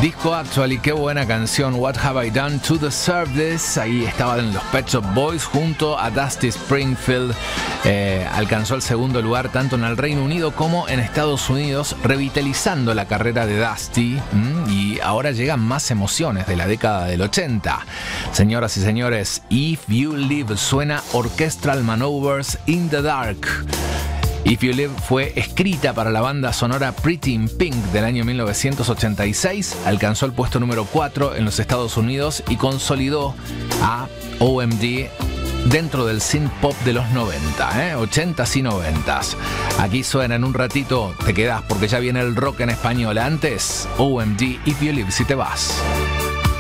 Disco Actually, qué buena canción. What Have I Done to Deserve This? Ahí estaban los Pet Shop Boys junto a Dusty Springfield. Alcanzó el segundo lugar tanto en el Reino Unido como en Estados Unidos, revitalizando la carrera de Dusty. Y ahora llegan más emociones de la década del 80. Señoras y señores, If You Live suena Orchestral Maneuvers in the Dark. If You Live fue escrita para la banda sonora Pretty in Pink del año 1986, alcanzó el puesto número 4 en los Estados Unidos y consolidó a OMD dentro del synth pop de los 90, 80s y 90s. Aquí suena en un ratito, te quedás porque ya viene el rock en español. Antes, OMD, If You Live, si te vas.